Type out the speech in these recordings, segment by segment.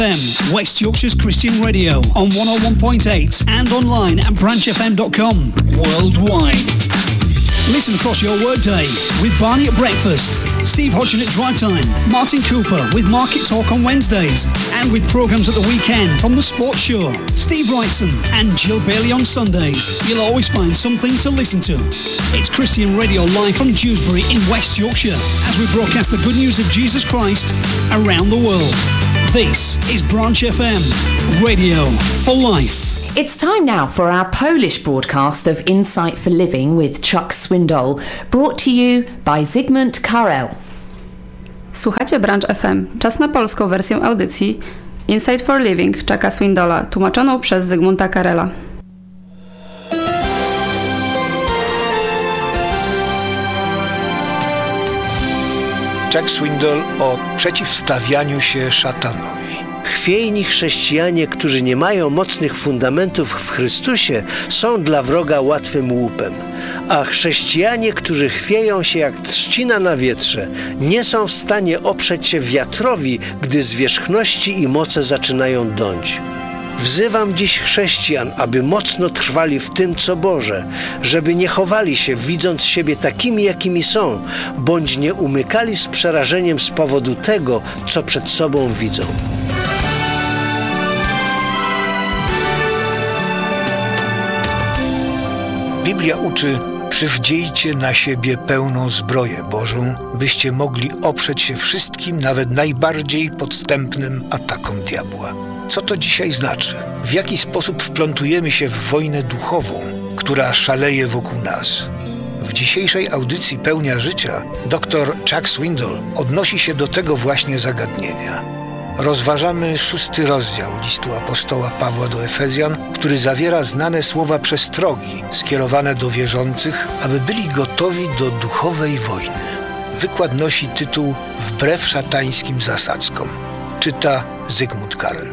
West Yorkshire's Christian Radio on 101.8 and online at branchfm.com worldwide. Listen across your workday with Barney at breakfast, Steve Hodgson at drive time, Martin Cooper with Market Talk on Wednesdays, and with programmes at the weekend from The Sports Show, Steve Wrightson and Jill Bailey on Sundays. You'll always find something to listen to. It's Christian Radio live from Dewsbury in West Yorkshire as we broadcast the good news of Jesus Christ around the world. This is Branch FM, radio for life. It's time now for our Polish broadcast of Insight for Living with Chuck Swindoll, brought to you by Zygmunt Karel. Słuchacie Branch FM. Czas na polską wersję audycji Insight for Living Chucka Swindolla, tłumaczoną przez Zygmunta Karela. Chuck Swindoll o przeciwstawianiu się szatanowi. Chwiejni chrześcijanie, którzy nie mają mocnych fundamentów w Chrystusie, są dla wroga łatwym łupem. A chrześcijanie, którzy chwieją się jak trzcina na wietrze, nie są w stanie oprzeć się wiatrowi, gdy zwierzchności i moce zaczynają dąć. Wzywam dziś chrześcijan, aby mocno trwali w tym, co Boże, żeby nie chowali się, widząc siebie takimi, jakimi są, bądź nie umykali z przerażeniem z powodu tego, co przed sobą widzą. Biblia uczy: przywdziejcie na siebie pełną zbroję Bożą, byście mogli oprzeć się wszystkim, nawet najbardziej podstępnym atakom diabła. Co to dzisiaj znaczy? W jaki sposób wplątujemy się w wojnę duchową, która szaleje wokół nas? W dzisiejszej audycji Pełnia Życia dr Chuck Swindoll odnosi się do tego właśnie zagadnienia. Rozważamy 6 rozdział listu apostoła Pawła do Efezjan, który zawiera znane słowa przestrogi skierowane do wierzących, aby byli gotowi do duchowej wojny. Wykład nosi tytuł Wbrew szatańskim zasadzkom. Czyta Zygmunt Karel.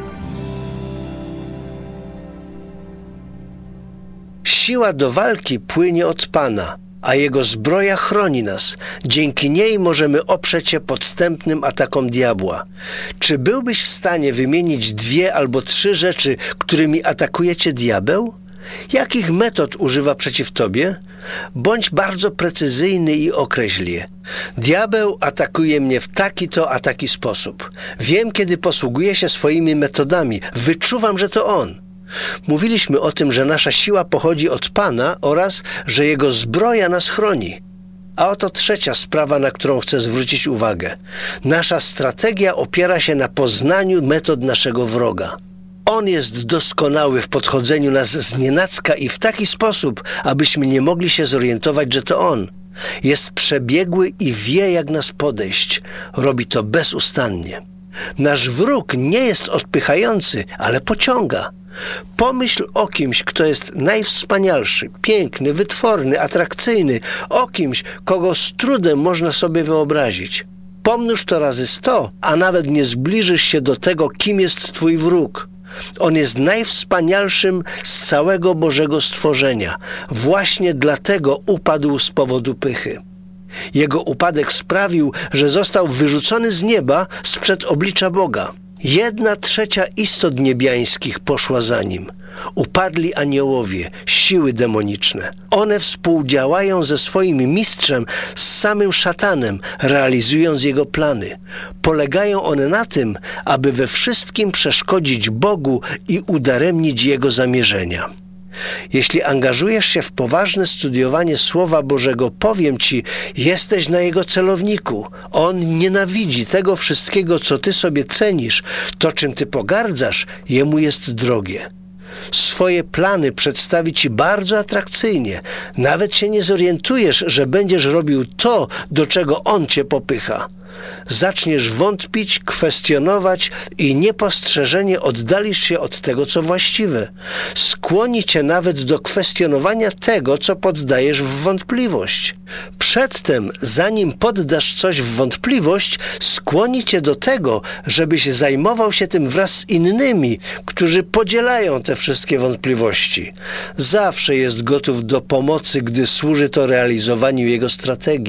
Siła do walki płynie od Pana, a Jego zbroja chroni nas. Dzięki niej możemy oprzeć się podstępnym atakom diabła. Czy byłbyś w stanie wymienić 2 albo 3 rzeczy, którymi atakujecie diabeł? Jakich metod używa przeciw tobie? Bądź bardzo precyzyjny i określ je. Diabeł atakuje mnie w taki sposób. Wiem, kiedy posługuje się swoimi metodami. Wyczuwam, że to on. Mówiliśmy o tym, że nasza siła pochodzi od Pana oraz, że Jego zbroja nas chroni. A oto 3. sprawa, na którą chcę zwrócić uwagę. Nasza strategia opiera się na poznaniu metod naszego wroga. On jest doskonały w podchodzeniu nas znienacka i w taki sposób, abyśmy nie mogli się zorientować, że to on. Jest przebiegły i wie, jak nas podejść. Robi to bezustannie. Nasz wróg nie jest odpychający, ale pociąga. Pomyśl o kimś, kto jest najwspanialszy, piękny, wytworny, atrakcyjny, o kimś, kogo z trudem można sobie wyobrazić. Pomnóż to razy 100, a nawet nie zbliżysz się do tego, kim jest twój wróg. On jest najwspanialszym z całego Bożego stworzenia. Właśnie dlatego upadł z powodu pychy. Jego upadek sprawił, że został wyrzucony z nieba sprzed oblicza Boga. 1/3 istot niebiańskich poszła za nim. Upadli aniołowie, siły demoniczne. One współdziałają ze swoim mistrzem, z samym szatanem, realizując jego plany. Polegają one na tym, aby we wszystkim przeszkodzić Bogu i udaremnić jego zamierzenia. Jeśli angażujesz się w poważne studiowanie Słowa Bożego, powiem ci, jesteś na Jego celowniku. On nienawidzi tego wszystkiego, co ty sobie cenisz. To, czym ty pogardzasz, jemu jest drogie. Swoje plany przedstawi ci bardzo atrakcyjnie. Nawet się nie zorientujesz, że będziesz robił to, do czego on cię popycha. Zaczniesz wątpić, kwestionować i niepostrzeżenie oddalisz się od tego, co właściwe. Skłoni cię nawet do kwestionowania tego, co poddajesz w wątpliwość. Przedtem, zanim poddasz coś w wątpliwość, skłoni cię do tego, żebyś zajmował się tym wraz z innymi, którzy podzielają te wszystkie wątpliwości. Zawsze jest gotów do pomocy, gdy służy to realizowaniu jego strategii.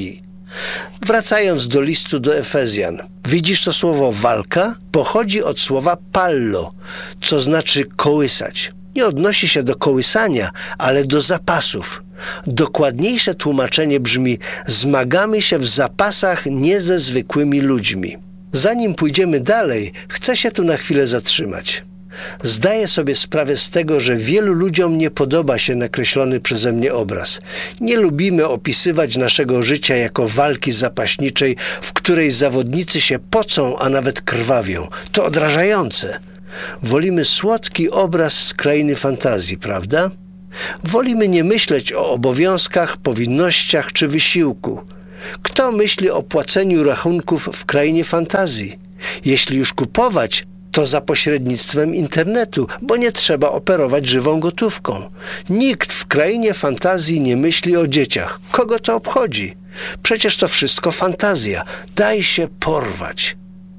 Wracając do listu do Efezjan, widzisz to słowo walka? Pochodzi od słowa pallo, co znaczy kołysać. Nie odnosi się do kołysania, ale do zapasów. Dokładniejsze tłumaczenie brzmi: zmagamy się w zapasach nie ze zwykłymi ludźmi. Zanim pójdziemy dalej, chcę się tu na chwilę zatrzymać. Zdaję sobie sprawę z tego, że wielu ludziom nie podoba się nakreślony przeze mnie obraz. Nie lubimy opisywać naszego życia jako walki zapaśniczej, w której zawodnicy się pocą, a nawet krwawią. To odrażające. Wolimy słodki obraz z krainy fantazji, prawda? Wolimy nie myśleć o obowiązkach, powinnościach czy wysiłku. Kto myśli o płaceniu rachunków w krainie fantazji? Jeśli już kupować, to za pośrednictwem internetu, bo nie trzeba operować żywą gotówką. Nikt w krainie fantazji nie myśli o dzieciach. Kogo to obchodzi? Przecież to wszystko fantazja. Daj się porwać.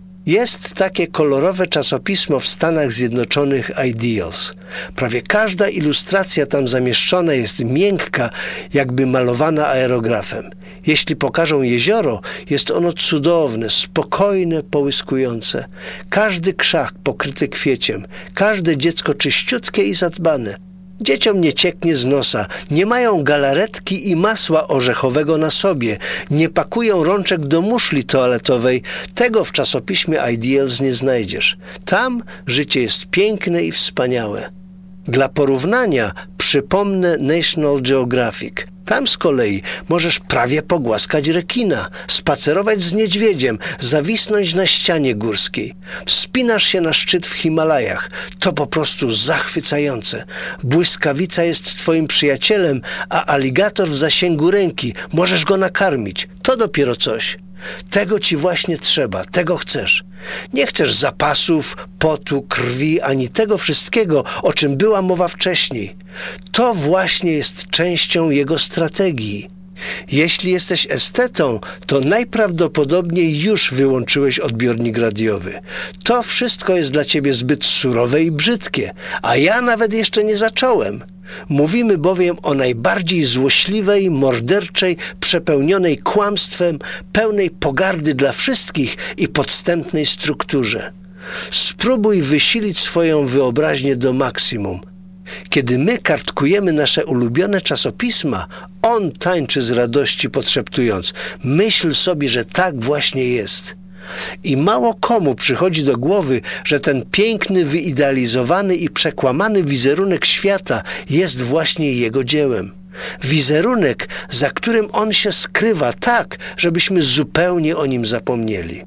Jest takie kolorowe czasopismo w Stanach Zjednoczonych Ideals. Prawie każda ilustracja tam zamieszczona jest miękka, jakby malowana aerografem. Jeśli pokażą jezioro, jest ono cudowne, spokojne, połyskujące. Każdy krzak pokryty kwieciem, każde dziecko czyściutkie i zadbane. Dzieciom nie cieknie z nosa, nie mają galaretki i masła orzechowego na sobie, nie pakują rączek do muszli toaletowej. Tego w czasopiśmie Ideals nie znajdziesz. Tam życie jest piękne i wspaniałe. Dla porównania przypomnę National Geographic. Tam z kolei możesz prawie pogłaskać rekina, spacerować z niedźwiedziem, zawisnąć na ścianie górskiej. Wspinasz się na szczyt w Himalajach. To po prostu zachwycające. Błyskawica jest twoim przyjacielem, a aligator w zasięgu ręki. Możesz go nakarmić. To dopiero coś. Tego ci właśnie trzeba, tego chcesz. Nie chcesz zapasów, potu, krwi, ani tego wszystkiego, o czym była mowa wcześniej. To właśnie jest częścią jego strategii. Jeśli jesteś estetą, to najprawdopodobniej już wyłączyłeś odbiornik radiowy. To wszystko jest dla ciebie zbyt surowe i brzydkie, a ja nawet jeszcze nie zacząłem. Mówimy bowiem o najbardziej złośliwej, morderczej, przepełnionej kłamstwem, pełnej pogardy dla wszystkich i podstępnej strukturze. Spróbuj wysilić swoją wyobraźnię do maksimum. Kiedy my kartkujemy nasze ulubione czasopisma, on tańczy z radości podszeptując: myśl sobie, że tak właśnie jest. I mało komu przychodzi do głowy, że ten piękny, wyidealizowany i przekłamany wizerunek świata jest właśnie jego dziełem. Wizerunek, za którym on się skrywa tak, żebyśmy zupełnie o nim zapomnieli.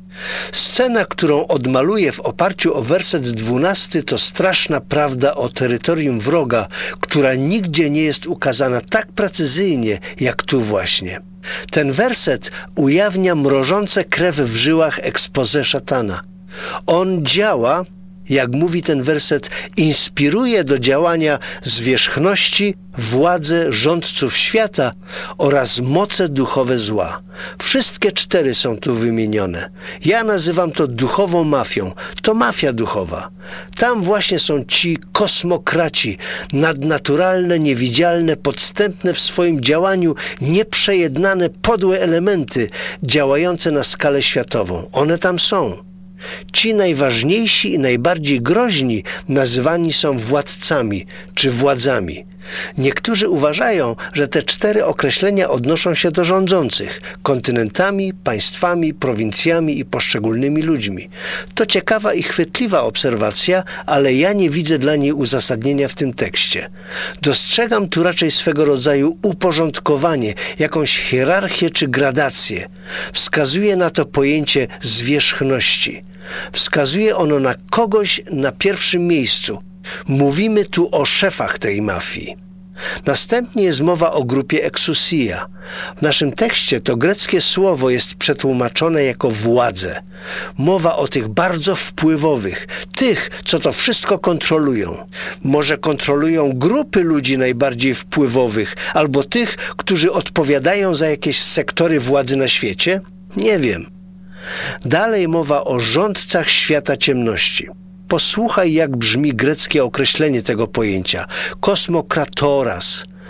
Scena, którą odmaluję w oparciu o werset 12, to straszna prawda o terytorium wroga, która nigdzie nie jest ukazana tak precyzyjnie, jak tu właśnie. Ten werset ujawnia mrożące krew w żyłach expose szatana. On działa, jak mówi ten werset, inspiruje do działania zwierzchności, władze rządców świata oraz moce duchowe zła. Wszystkie 4 są tu wymienione. Ja nazywam to duchową mafią. To mafia duchowa. Tam właśnie są ci kosmokraci, nadnaturalne, niewidzialne, podstępne w swoim działaniu, nieprzejednane, podłe elementy działające na skalę światową. One tam są. Ci najważniejsi i najbardziej groźni nazywani są władcami czy władzami. Niektórzy uważają, że te 4 określenia odnoszą się do rządzących kontynentami, państwami, prowincjami i poszczególnymi ludźmi. To ciekawa i chwytliwa obserwacja, ale ja nie widzę dla niej uzasadnienia w tym tekście. Dostrzegam tu raczej swego rodzaju uporządkowanie, jakąś hierarchię czy gradację. Wskazuje na to pojęcie zwierzchności. Wskazuje ono na kogoś na pierwszym miejscu. Mówimy tu o szefach tej mafii. Następnie jest mowa o grupie exousia. W naszym tekście to greckie słowo jest przetłumaczone jako władze. Mowa o tych bardzo wpływowych, tych, co to wszystko kontrolują. Może kontrolują grupy ludzi najbardziej wpływowych, albo tych, którzy odpowiadają za jakieś sektory władzy na świecie? Nie wiem. Dalej mowa o rządcach świata ciemności. Posłuchaj, jak brzmi greckie określenie tego pojęcia. Kosmokratoras.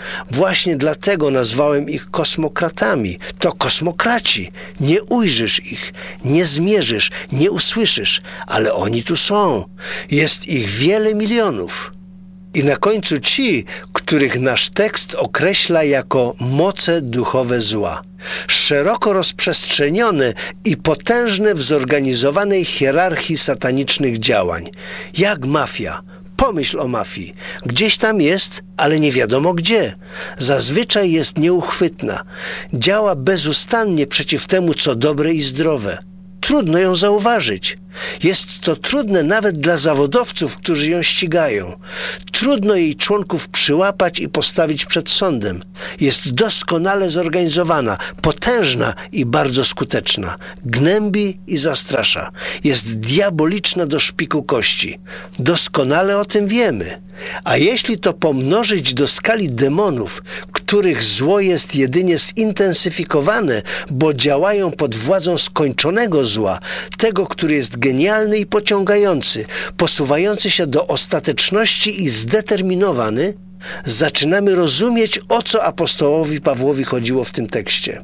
Właśnie dlatego nazwałem ich kosmokratami. To kosmokraci. Nie ujrzysz ich, nie zmierzysz, nie usłyszysz, ale oni tu są. Jest ich wiele milionów. I na końcu ci, których nasz tekst określa jako moce duchowe zła. Szeroko rozprzestrzenione i potężne w zorganizowanej hierarchii satanicznych działań. Jak mafia. Pomyśl o mafii. Gdzieś tam jest, ale nie wiadomo gdzie. Zazwyczaj jest nieuchwytna. Działa bezustannie przeciw temu, co dobre i zdrowe. Trudno ją zauważyć. Jest to trudne nawet dla zawodowców, którzy ją ścigają. Trudno jej członków przyłapać i postawić przed sądem. Jest doskonale zorganizowana, potężna i bardzo skuteczna. Gnębi i zastrasza. Jest diaboliczna do szpiku kości. Doskonale o tym wiemy. A jeśli to pomnożyć do skali demonów, których zło jest jedynie zintensyfikowane, bo działają pod władzą skończonego zła, tego, który jest genialny i pociągający, posuwający się do ostateczności i zdeterminowany, zaczynamy rozumieć, o co apostołowi Pawłowi chodziło w tym tekście.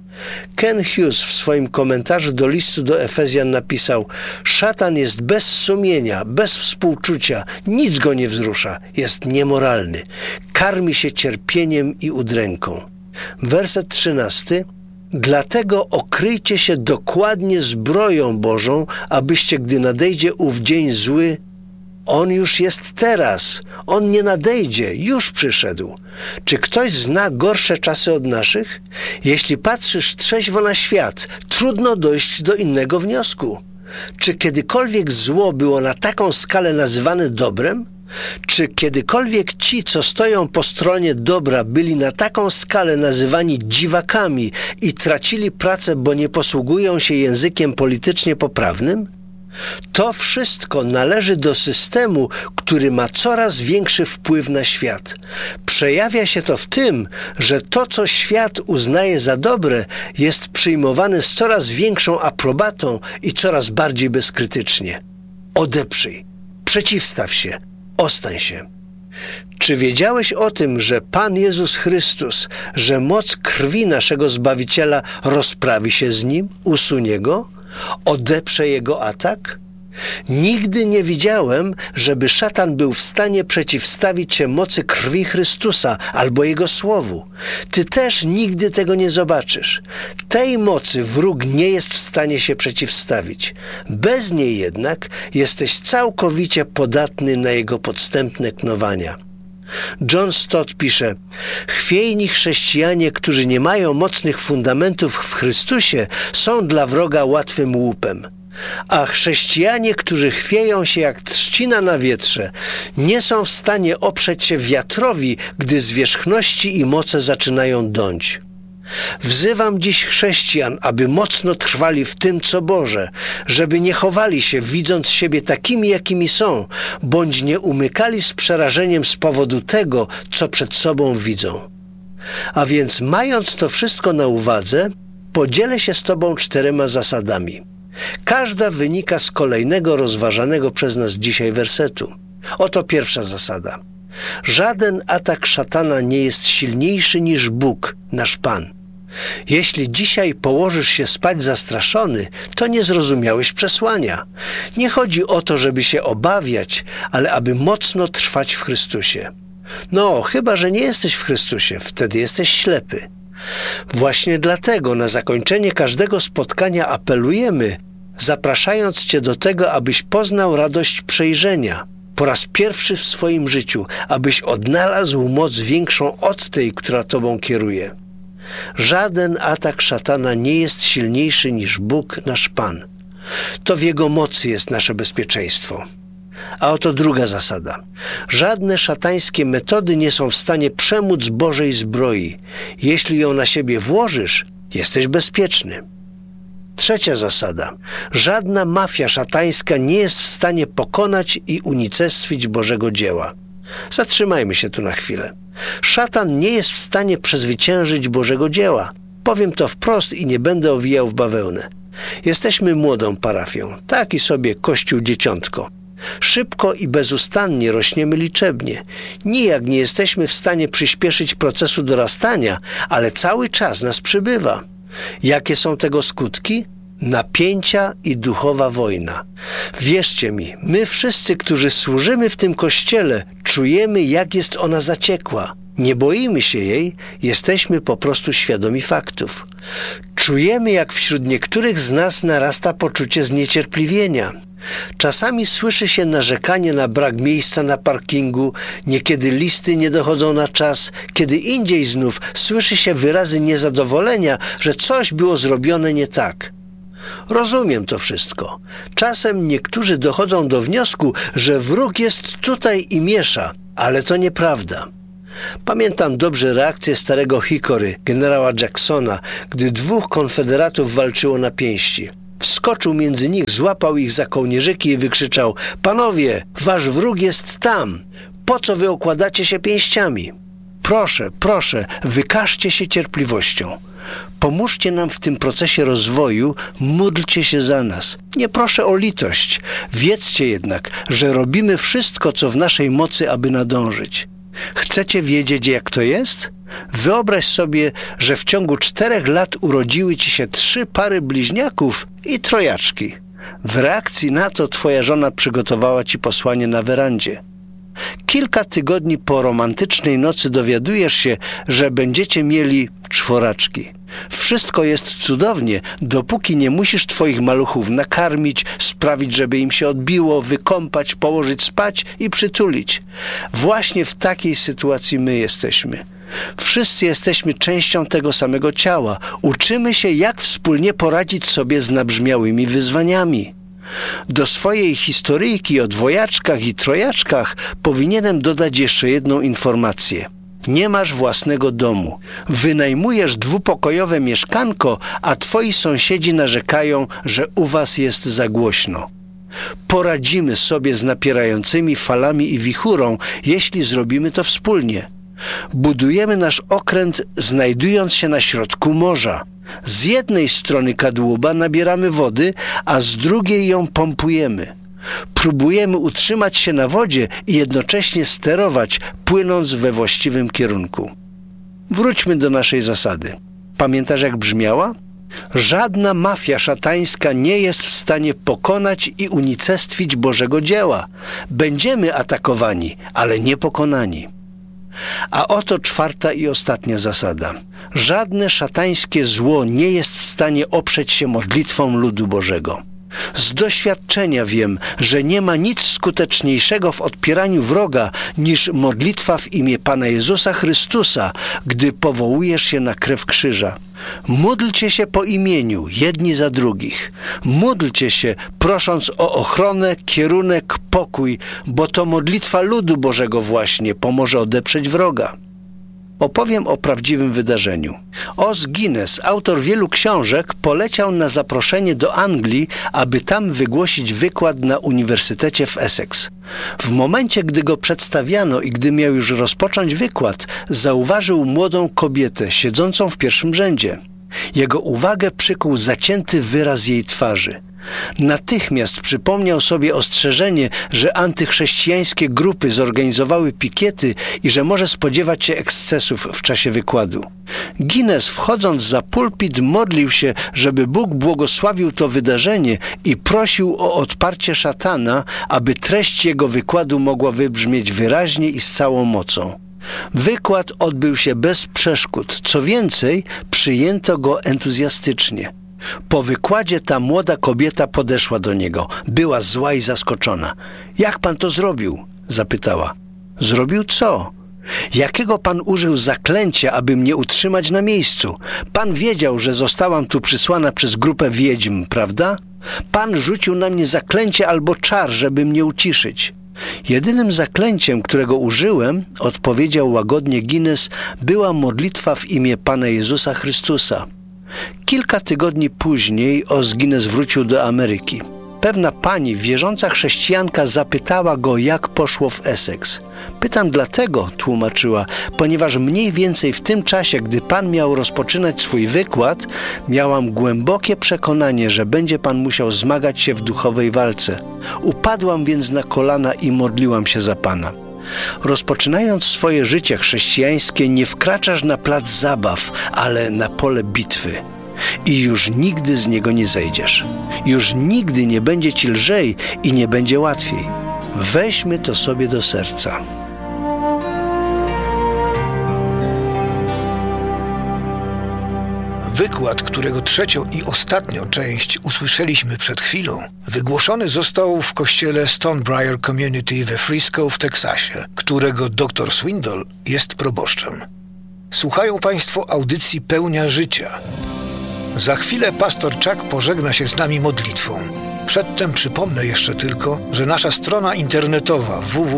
Ken Hughes w swoim komentarzu do listu do Efezjan napisał: szatan jest bez sumienia, bez współczucia, nic go nie wzrusza, jest niemoralny, karmi się cierpieniem i udręką. Werset 13. Dlatego okryjcie się dokładnie zbroją Bożą, abyście, gdy nadejdzie ów dzień zły, on już jest teraz, on nie nadejdzie, już przyszedł. Czy ktoś zna gorsze czasy od naszych? Jeśli patrzysz trzeźwo na świat, trudno dojść do innego wniosku. Czy kiedykolwiek zło było na taką skalę nazywane dobrem? Czy kiedykolwiek ci, co stoją po stronie dobra, byli na taką skalę nazywani dziwakami i tracili pracę, bo nie posługują się językiem politycznie poprawnym? To wszystko należy do systemu, który ma coraz większy wpływ na świat. Przejawia się to w tym, że to, co świat uznaje za dobre, jest przyjmowane z coraz większą aprobatą i coraz bardziej bezkrytycznie. Odeprzyj, przeciwstaw się, ostań się. Czy wiedziałeś o tym, że Pan Jezus Chrystus, że moc krwi naszego Zbawiciela rozprawi się z Nim, usunie Go? Odeprze Jego atak? Nigdy nie widziałem, żeby szatan był w stanie przeciwstawić się mocy krwi Chrystusa albo Jego słowu. Ty też nigdy tego nie zobaczysz. Tej mocy wróg nie jest w stanie się przeciwstawić. Bez niej jednak jesteś całkowicie podatny na jego podstępne knowania. John Stott pisze: chwiejni chrześcijanie, którzy nie mają mocnych fundamentów w Chrystusie, są dla wroga łatwym łupem. A chrześcijanie, którzy chwieją się jak trzcina na wietrze, nie są w stanie oprzeć się wiatrowi, gdy zwierzchności i moce zaczynają dąć. Wzywam dziś chrześcijan, aby mocno trwali w tym, co Boże, żeby nie chowali się, widząc siebie takimi, jakimi są, bądź nie umykali z przerażeniem z powodu tego, co przed sobą widzą. A więc, mając to wszystko na uwadze, podzielę się z Tobą 4 zasadami. Każda wynika z kolejnego rozważanego przez nas dzisiaj wersetu. Oto pierwsza zasada. Żaden atak szatana nie jest silniejszy niż Bóg, nasz Pan. Jeśli dzisiaj położysz się spać zastraszony, to nie zrozumiałeś przesłania. Nie chodzi o to, żeby się obawiać, ale aby mocno trwać w Chrystusie. No, chyba że nie jesteś w Chrystusie, wtedy jesteś ślepy. Właśnie dlatego na zakończenie każdego spotkania apelujemy, zapraszając Cię do tego, abyś poznał radość przejrzenia. Po raz pierwszy w swoim życiu, abyś odnalazł moc większą od tej, która Tobą kieruje. Żaden atak szatana nie jest silniejszy niż Bóg, nasz Pan. To w Jego mocy jest nasze bezpieczeństwo. A oto druga zasada. Żadne szatańskie metody nie są w stanie przemóc Bożej zbroi. Jeśli ją na siebie włożysz, jesteś bezpieczny. Trzecia zasada. Żadna mafia szatańska nie jest w stanie pokonać i unicestwić Bożego dzieła. Zatrzymajmy się tu na chwilę. Szatan nie jest w stanie przezwyciężyć Bożego dzieła. Powiem to wprost i nie będę owijał w bawełnę. Jesteśmy młodą parafią, taki sobie Kościół Dzieciątko. Szybko i bezustannie rośniemy liczebnie. Nijak nie jesteśmy w stanie przyspieszyć procesu dorastania, ale cały czas nas przybywa. Jakie są tego skutki? Napięcia i duchowa wojna. Wierzcie mi, my wszyscy, którzy służymy w tym kościele, czujemy, jak jest ona zaciekła. Nie boimy się jej, jesteśmy po prostu świadomi faktów. Czujemy, jak wśród niektórych z nas narasta poczucie zniecierpliwienia. Czasami słyszy się narzekanie na brak miejsca na parkingu, niekiedy listy nie dochodzą na czas, kiedy indziej znów słyszy się wyrazy niezadowolenia, że coś było zrobione nie tak. Rozumiem to wszystko. Czasem niektórzy dochodzą do wniosku, że wróg jest tutaj i miesza, ale to nieprawda. Pamiętam dobrze reakcję starego Hickory, generała Jacksona, gdy dwóch konfederatów walczyło na pięści. Wskoczył między nich, złapał ich za kołnierzyki i wykrzyczał: „Panowie, wasz wróg jest tam! Po co wy okładacie się pięściami? Proszę, wykażcie się cierpliwością. Pomóżcie nam w tym procesie rozwoju, módlcie się za nas. Nie proszę o litość. Wiedzcie jednak, że robimy wszystko, co w naszej mocy, aby nadążyć. Chcecie wiedzieć, jak to jest? Wyobraź sobie, że w ciągu 4 lat urodziły ci się 3 pary bliźniaków i trojaczki. W reakcji na to twoja żona przygotowała ci posłanie na werandzie. Kilka tygodni po romantycznej nocy dowiadujesz się, że będziecie mieli 4. Wszystko jest cudownie, dopóki nie musisz twoich maluchów nakarmić, sprawić, żeby im się odbiło, wykąpać, położyć spać i przytulić. Właśnie w takiej sytuacji my jesteśmy. Wszyscy jesteśmy częścią tego samego ciała. Uczymy się, jak wspólnie poradzić sobie z nabrzmiałymi wyzwaniami. Do swojej historyjki o dwojaczkach i trojaczkach powinienem dodać jeszcze jedną informację. Nie masz własnego domu. Wynajmujesz 2-pokojowe mieszkanko, a twoi sąsiedzi narzekają, że u was jest za głośno. Poradzimy sobie z napierającymi falami i wichurą, jeśli zrobimy to wspólnie. Budujemy nasz okręt, znajdując się na środku morza. Z jednej strony kadłuba nabieramy wody, a z drugiej ją pompujemy. Próbujemy utrzymać się na wodzie i jednocześnie sterować, płynąc we właściwym kierunku. Wróćmy do naszej zasady. Pamiętasz, jak brzmiała? Żadna mafia szatańska nie jest w stanie pokonać i unicestwić Bożego dzieła. Będziemy atakowani, ale nie pokonani. A oto 4. i ostatnia zasada. Żadne szatańskie zło nie jest w stanie oprzeć się modlitwom ludu Bożego. Z doświadczenia wiem, że nie ma nic skuteczniejszego w odpieraniu wroga niż modlitwa w imię Pana Jezusa Chrystusa, gdy powołujesz się na krew krzyża. Módlcie się po imieniu, jedni za drugich. Módlcie się, prosząc o ochronę, kierunek, pokój, bo to modlitwa ludu Bożego właśnie pomoże odeprzeć wroga. Opowiem o prawdziwym wydarzeniu. Os Guinness, autor wielu książek, poleciał na zaproszenie do Anglii, aby tam wygłosić wykład na Uniwersytecie w Essex. W momencie, gdy go przedstawiano i gdy miał już rozpocząć wykład, zauważył młodą kobietę siedzącą w pierwszym rzędzie. Jego uwagę przykuł zacięty wyraz jej twarzy. Natychmiast przypomniał sobie ostrzeżenie, że antychrześcijańskie grupy zorganizowały pikiety i że może spodziewać się ekscesów w czasie wykładu. Guinness, wchodząc za pulpit, modlił się, żeby Bóg błogosławił to wydarzenie i prosił o odparcie szatana, aby treść jego wykładu mogła wybrzmieć wyraźnie i z całą mocą. Wykład odbył się bez przeszkód. Co więcej, przyjęto go entuzjastycznie. Po wykładzie ta młoda kobieta podeszła do niego. Była zła i zaskoczona. „Jak pan to zrobił?” zapytała. „Zrobił co? Jakiego pan użył zaklęcia, aby mnie utrzymać na miejscu? Pan wiedział, że zostałam tu przysłana przez grupę wiedźm, prawda? Pan rzucił na mnie zaklęcie albo czar, żeby mnie uciszyć.” „Jedynym zaklęciem, którego użyłem,” odpowiedział łagodnie Guinness, „była modlitwa w imię Pana Jezusa Chrystusa.” Kilka tygodni później Os Guinness wrócił do Ameryki. pewna pani, wierząca chrześcijanka, zapytała go, jak poszło w Essex. Pytam dlatego, tłumaczyła, ponieważ mniej więcej w tym czasie, gdy pan miał rozpoczynać swój wykład, miałam głębokie przekonanie, że będzie pan musiał zmagać się w duchowej walce. Upadłam więc na kolana i modliłam się za pana. Rozpoczynając swoje życie chrześcijańskie, nie wkraczasz na plac zabaw, ale na pole bitwy. I już nigdy z niego nie zejdziesz. Już nigdy nie będzie ci lżej i nie będzie łatwiej. Weźmy to sobie do serca. Wykład, którego trzecią i ostatnią część usłyszeliśmy przed chwilą, wygłoszony został w kościele Stonebriar Community we Frisco w Teksasie, którego dr Swindoll jest proboszczem. Słuchają Państwo audycji Pełnia Życia. Za chwilę pastor Chuck pożegna się z nami modlitwą. Przedtem przypomnę jeszcze tylko, że nasza strona internetowa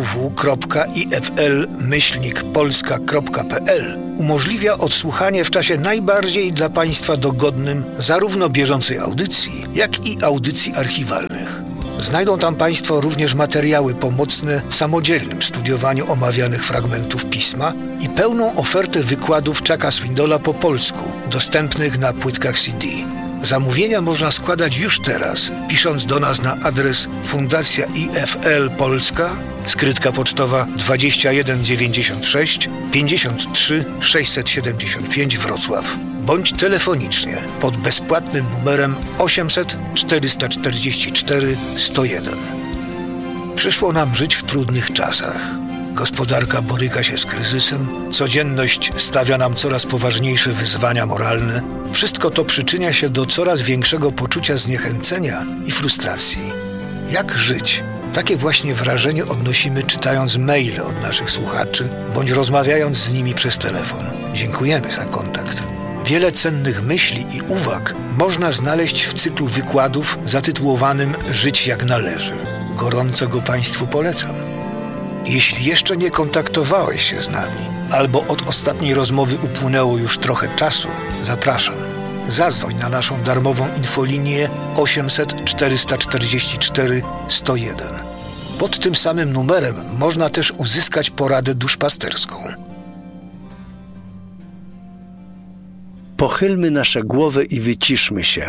www.ifl-polska.pl umożliwia odsłuchanie w czasie najbardziej dla Państwa dogodnym zarówno bieżącej audycji, jak i audycji archiwalnych. Znajdą tam Państwo również materiały pomocne w samodzielnym studiowaniu omawianych fragmentów Pisma i pełną ofertę wykładów Chucka Swindolla po polsku, dostępnych na płytkach CD. Zamówienia można składać już teraz, pisząc do nas na adres Fundacja IFL Polska, skrytka pocztowa 2196 53 675 Wrocław, bądź telefonicznie pod bezpłatnym numerem 800 444 101. Przyszło nam żyć w trudnych czasach. Gospodarka boryka się z kryzysem, codzienność stawia nam coraz poważniejsze wyzwania moralne. Wszystko to przyczynia się do coraz większego poczucia zniechęcenia i frustracji. Jak żyć? Takie właśnie wrażenie odnosimy, czytając maile od naszych słuchaczy, bądź rozmawiając z nimi przez telefon. Dziękujemy za kontakt. Wiele cennych myśli i uwag można znaleźć w cyklu wykładów zatytułowanym Żyć jak należy. Gorąco go Państwu polecam. Jeśli jeszcze nie kontaktowałeś się z nami, albo od ostatniej rozmowy upłynęło już trochę czasu, zapraszam. Zadzwoń na naszą darmową infolinię 800 444 101. Pod tym samym numerem można też uzyskać poradę duszpasterską. Pochylmy nasze głowy i wyciszmy się.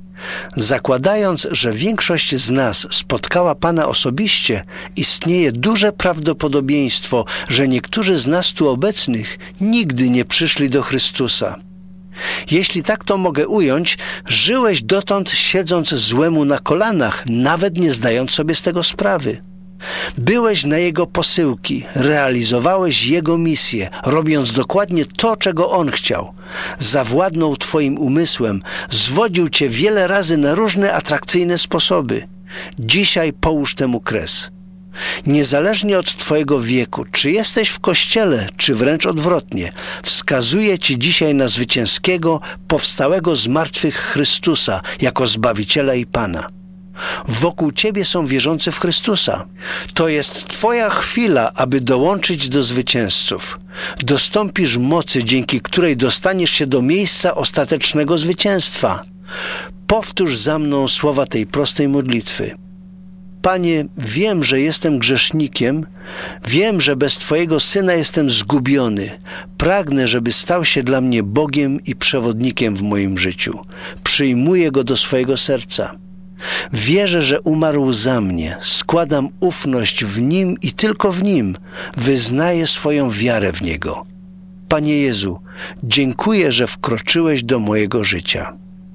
Zakładając, że większość z nas spotkała Pana osobiście, istnieje duże prawdopodobieństwo, że niektórzy z nas tu obecnych nigdy nie przyszli do Chrystusa. Jeśli tak to mogę ująć, żyłeś dotąd siedząc złemu na kolanach, nawet nie zdając sobie z tego sprawy. Byłeś na Jego posyłki, realizowałeś Jego misję, robiąc dokładnie to, czego On chciał. Zawładnął Twoim umysłem, zwodził Cię wiele razy na różne atrakcyjne sposoby. Dzisiaj połóż temu kres. Niezależnie od Twojego wieku, czy jesteś w kościele, czy wręcz odwrotnie, wskazuję Ci dzisiaj na zwycięskiego, powstałego z martwych Chrystusa jako Zbawiciela i Pana. Wokół Ciebie są wierzący w Chrystusa. To jest Twoja chwila, aby dołączyć do zwycięzców. Dostąpisz mocy, dzięki której dostaniesz się do miejsca ostatecznego zwycięstwa. Powtórz za mną słowa tej prostej modlitwy. Panie, wiem, że jestem grzesznikiem, wiem, że bez Twojego Syna jestem zgubiony. Pragnę, żeby stał się dla mnie Bogiem i przewodnikiem w moim życiu. Przyjmuję Go do swojego serca. Wierzę, że umarł za mnie. Składam ufność w Nim i tylko w Nim. Wyznaję swoją wiarę w Niego. Panie Jezu, dziękuję, że wkroczyłeś do mojego życia.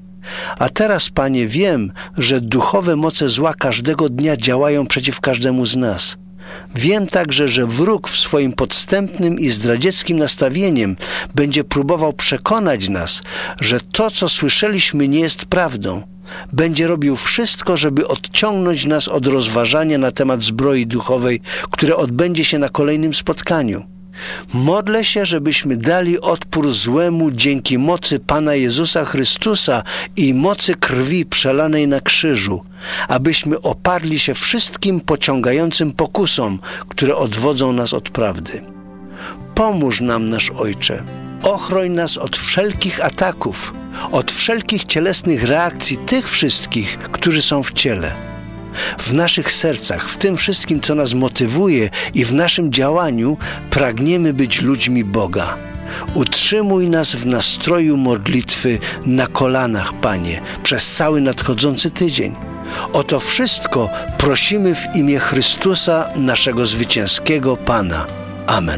A teraz, Panie, wiem, że duchowe moce zła każdego dnia działają przeciw każdemu z nas. Wiem także, że wróg w swoim podstępnym i zdradzieckim nastawieniem będzie próbował przekonać nas, że to, co słyszeliśmy, nie jest prawdą. Będzie robił wszystko, żeby odciągnąć nas od rozważania na temat zbroi duchowej, które odbędzie się na kolejnym spotkaniu. Modlę się, żebyśmy dali odpór złemu dzięki mocy Pana Jezusa Chrystusa i mocy krwi przelanej na krzyżu, abyśmy oparli się wszystkim pociągającym pokusom, które odwodzą nas od prawdy. Pomóż nam, nasz Ojcze. Ochroń nas od wszelkich ataków, od wszelkich cielesnych reakcji tych wszystkich, którzy są w ciele. W naszych sercach, w tym wszystkim, co nas motywuje i w naszym działaniu pragniemy być ludźmi Boga. Utrzymuj nas w nastroju modlitwy na kolanach, Panie, przez cały nadchodzący tydzień. O to wszystko prosimy w imię Chrystusa, naszego zwycięskiego Pana. Amen.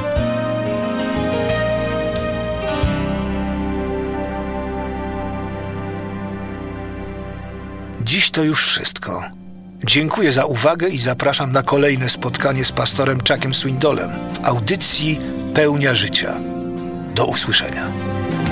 Dziś to już wszystko. Dziękuję za uwagę i zapraszam na kolejne spotkanie z pastorem Chuckiem Swindolem w audycji Pełnia Życia. Do usłyszenia.